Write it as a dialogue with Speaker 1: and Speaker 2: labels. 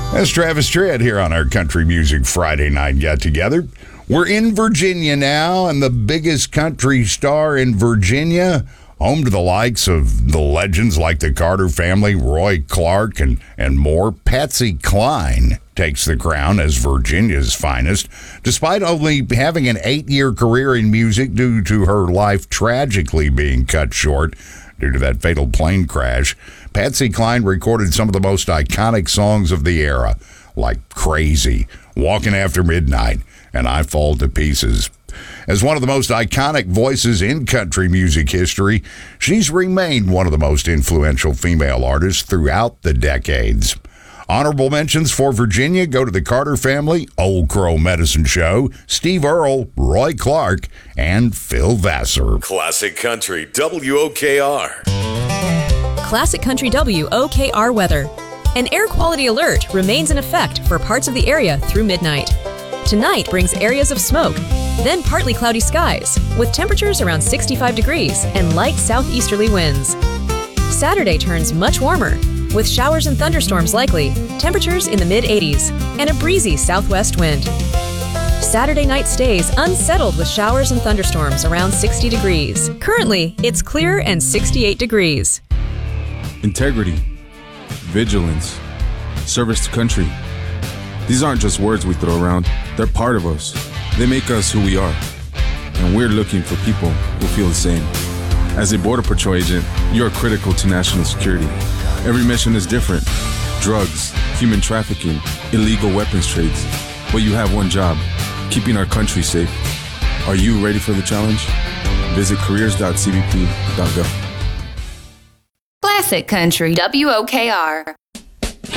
Speaker 1: That's Travis Tritt here on our Country Music Friday Night Get Together. We're in Virginia now, and the biggest country star in Virginia, home to the likes of the legends like the Carter family, Roy Clark, and more, Patsy Cline takes the crown as Virginia's finest. Despite only having an 8-year career in music due to her life tragically being cut short due to that fatal plane crash, Patsy Cline recorded some of the most iconic songs of the era, like Crazy, Walking After Midnight, and I Fall to Pieces. As one of the most iconic voices in country music history, she's remained one of the most influential female artists throughout the decades. Honorable mentions for Virginia go to the Carter family, Old Crow Medicine Show, Steve Earle, Roy Clark, and Phil Vassar.
Speaker 2: Classic Country WOKR.
Speaker 3: Classic Country WOKR weather. An air quality alert remains in effect for parts of the area through midnight. Tonight brings areas of smoke, then partly cloudy skies, with temperatures around 65 degrees and light southeasterly winds. Saturday turns much warmer, with showers and thunderstorms likely, temperatures in the mid-80s, and a breezy southwest wind. Saturday night stays unsettled with showers and thunderstorms around 60 degrees. Currently, it's clear and 68 degrees.
Speaker 4: Integrity, vigilance, service to country. These aren't just words we throw around. They're part of us. They make us who we are. And we're looking for people who feel the same. As a Border Patrol agent, you're critical to national security. Every mission is different. Drugs, human trafficking, illegal weapons trades. But you have one job, keeping our country safe. Are you ready for the challenge? Visit careers.cbp.gov.
Speaker 5: Classic Country WOKR.